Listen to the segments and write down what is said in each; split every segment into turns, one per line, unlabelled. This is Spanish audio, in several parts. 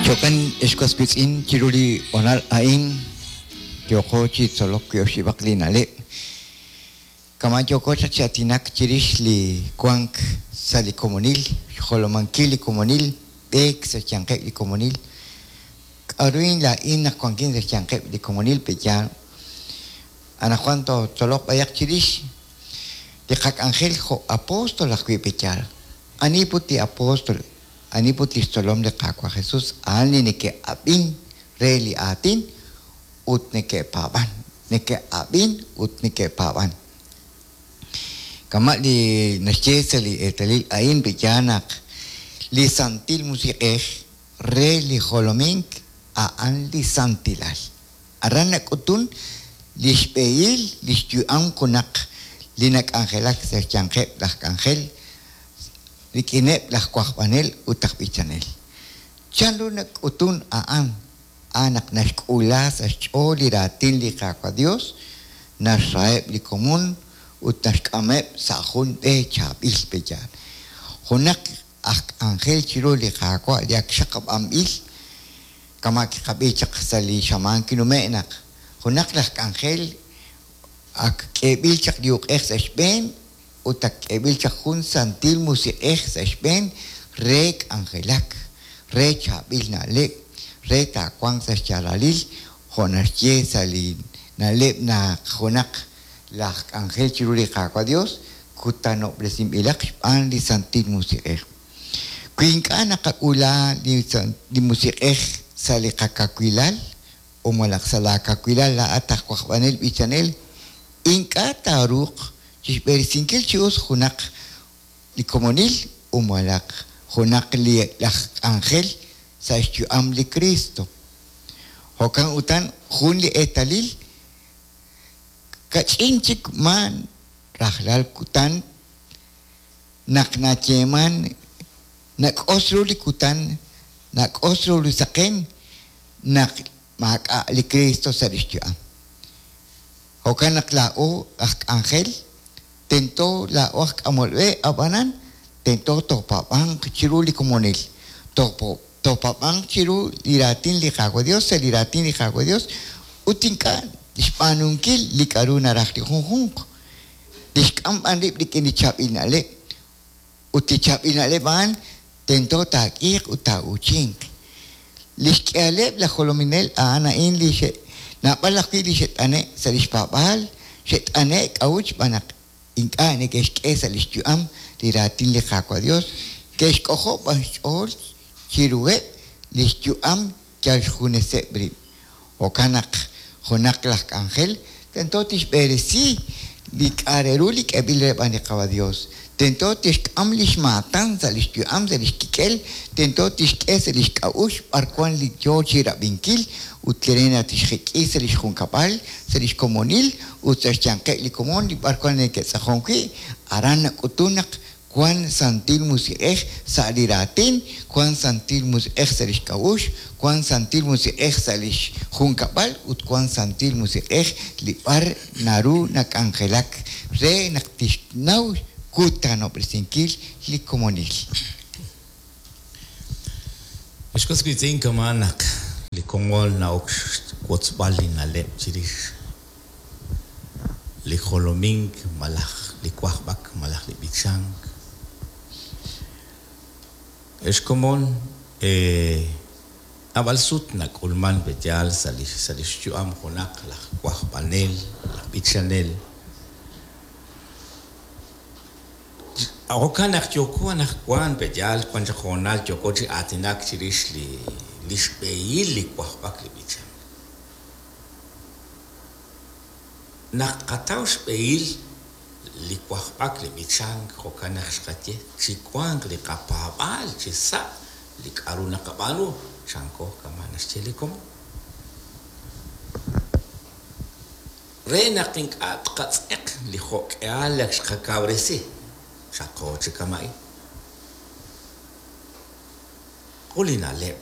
Chokan esquaspitsin chiruli onal aing yoko chitsolok yoshibak linale. Kama yoko chatinak chirish li kuank sali comunil, holomankili comunil, ek sa chankek li comunil. Aruin la ina kuankin sa chankek li comunil pecha. Anakuanto tsolok bayak chirish. Dikak angel ho apostol akwi pecha. Aniputi apostol. Ani puti stolom de kakwa Jesus ani neke abin reli atin ut neke paban neke abin ut neke paban kama li nasjeseli etalil ain bijanak li santil musiqeh reli holomink aan li santilal aranak utun li speil li stuam kunak linak angelak sa changkep lah angel Rikinep lah kuah panel utak bichanel. Chanlo utun aan anak nas kula sa choli ratin li kakwa Dios nas saeb li komun utas kamep sa hun pe chabil pejan. Hunak ak angel chiro li kakwa liak syakab amil kama kikabe chak sali shaman kinumenak. Hunak lah angel ak kebil chak diuk sa Spain utak ebil chakun santil musiqeh sa Spain rek angelak re chabil na lek re takwang sa chalalil honasye salin na lep na honak la angel chiruli kakwa Dios kutano blesim ilak an di santil musiqeh kuinka nakakula di musiqeh sa likakakwilal umalak sa lakakwilal la atak wakwanel bichanel inka taruk Bersinkel chios hunak li comunil umalak hunak li angel sa am li Cristo hokan utan hun li etalil kachinchik man rahlal kutan nak nacheman nak osro li kutan nak osro li saken nak maka li Cristo sa am hokan nak lao angel tento la wak amolwe abanan tento topapang chiru li comunil topapang chiru liratin li kakwa Dios liratin li kakwa Dios utinka dispanunkil li karuna rakli hunhung diskam andip dikini chap inale uti chap inale ban tento takik uta uching liskale la holominel ana in li she na palaki li shetane sa dispapal shetane kauch banak Inka ne que es el estuam liratin le kakwa Dios que es cojo pasol chirue le estuam que al junese bri o kanak honak lak angel tentotis beresi lik areruli que bile bane kawa Dios tentotis amlish matan zal estuam zal kikel tentotis es el kaush parkuan li jochira binkil utlirena tishik es el junkapal selis comunil utas changke li komon di barkon ke sa khonki arana kutunak kwan santil musiqeh sa liratin kwan santil musiqeh selis kaush kwan santil musiqeh selis hunkapal ut kwan santil musiqeh li par naru nak angelak re nak tisnau kutano presinkil li komonil
Eskos kitin kamanak li komol na ok kotsbali na lep chirish li holoming malach li kwahbak malach li bichang es común abalsut nak ulman bejal salis juam honak la kwahbanel la bichanel arokan nak joko nak kwan bejal kwan jonal joko ji atinak chirish li shbeil li kwahbak li bichang Nakataus beil li kwahbak li bichang hokanak shkatye chikwang li kapabal chisa li karuna kabalu chanko kamanas chelikom Rena king at katsek li hok alak shkakabresi chako chikamai Kulina lep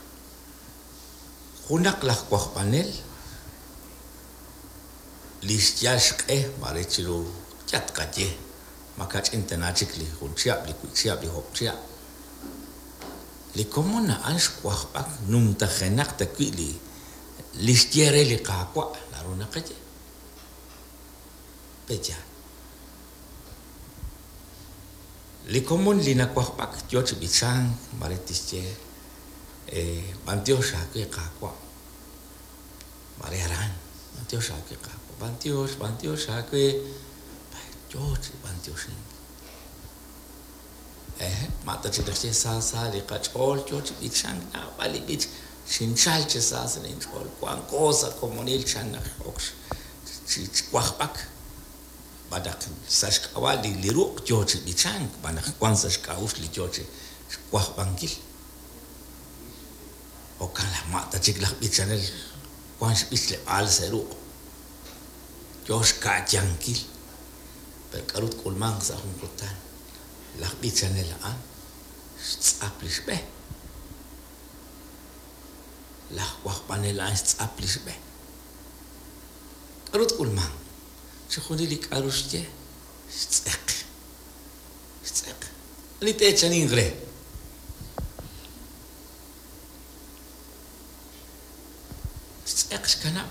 Hunak lah kwahbanel Listiask marichiru chat kaje makat internachik li hunchiap li kuchiap li hopchiap li como na ans kwahpak num ta khenak ta kwili li stiere li kakwa la runa kaje peja li como li na kwahpak George Bichang maritische bantio shake kakwa mariaran bantio shake kakwa bantio shake George bantio shin mata chidakche sa li kachol George Bichang na bali bich shinchal che sa se nin chol kwan cosa como nil chan ox kwahpak badak sashkawali li ruk George Bichang banak kwan sashkawus li George kwahbangil o kala mata chiklak bichanel kwan bisle al seru George ka jangil per karut kulmang sa hungkutan lak bichanel an aplish be lah wah panela aplish be karut kulmang chkhuni lik arushje tsek ni te chani ngre tsek kana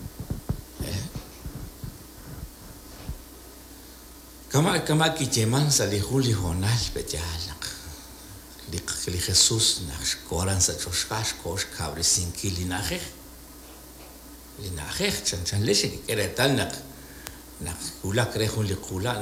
kama ki jeman sali huli honal bejalak li Jesus nach koran sa choshkash kosh kabri sinki linachech chan leshi keretal nak kula krehun li kula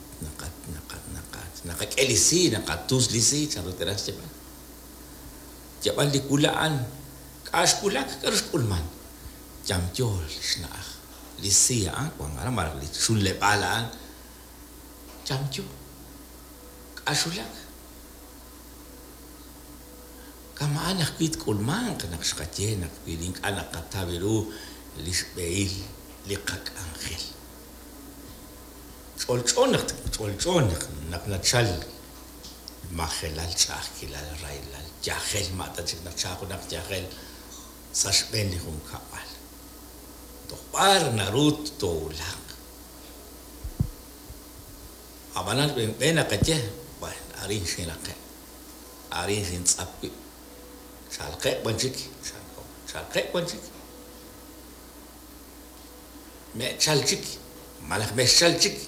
nakat elisi nakatus lisi chan roteras jaban li kulaan kash kulak karus kulman jam jol shnach lisi an kwangara mar li sulle balaan jam jol kashulak kama anak kwit kulman kanak shkaje nak piling anak katabiru lisbeil liqak angel chol nak nachal makhelal chakilal railal jahel mata chik nak chako nak jahel sashben li hum kapal to par narut to lang abanal ben akaje ba arin shinake arin sin tsapi shalqe banjik me chalchik malak me chalchik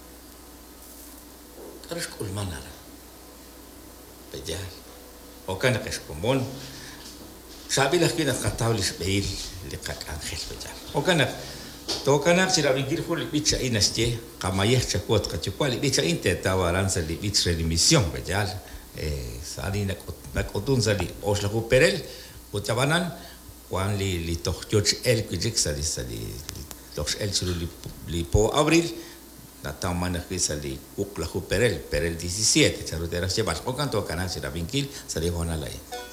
karus kulmanara bejal okan kash komon sabi laki na katawlis beil liqak angel bejal okan to kana sira bigir hol bicha inasje kamayeh chakot kachukwali bicha inte tawaran sa libich remisión bejal sali nakotun sali oslaku perel utabanan kwan li toch George el kujik sali toch el sulu li po abril na tamana que sali uklahu perel 17 charutera se bas okan to kana sira vinkil sali honalai